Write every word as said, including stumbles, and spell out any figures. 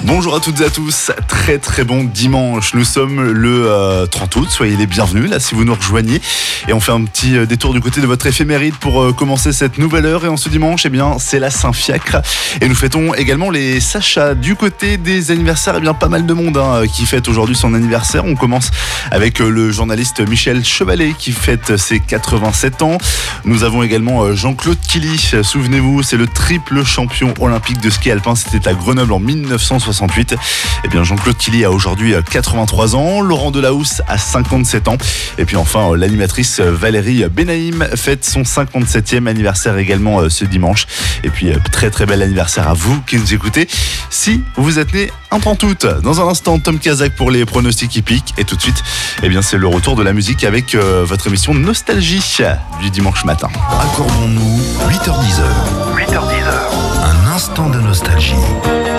Bonjour à toutes et à tous, très très bon dimanche. Nous sommes le euh, trente août, soyez les bienvenus là si vous nous rejoignez. Et on fait un petit euh, détour du côté de votre éphéméride pour euh, commencer cette nouvelle heure. Et en ce dimanche, eh bien, c'est la Saint-Fiacre. Et nous fêtons également les Sachas. Du côté des anniversaires, eh bien, pas mal de monde hein, qui fête aujourd'hui son anniversaire. On commence avec euh, le journaliste Michel Chevalet qui fête ses quatre-vingt-sept ans. Nous avons également euh, Jean-Claude Killy. Souvenez-vous, c'est le triple champion olympique de ski alpin. C'était à Grenoble en dix-neuf cent soixante-huit. Eh bien, Jean-Claude Killy a aujourd'hui quatre-vingt-trois ans, Laurent Delahousse a cinquante-sept ans. Et puis enfin, l'animatrice Valérie Benaïm fête son cinquante-septième anniversaire également ce dimanche. Et puis, très très bel anniversaire à vous qui nous écoutez. Si vous êtes né un trente août, dans un instant, Tom Kazak pour les pronostics hippiques. Et tout de suite, eh bien, c'est le retour de la musique avec euh, votre émission Nostalgie du dimanche matin. Accordons-nous huit heures dix. huit heures dix. Un instant de nostalgie.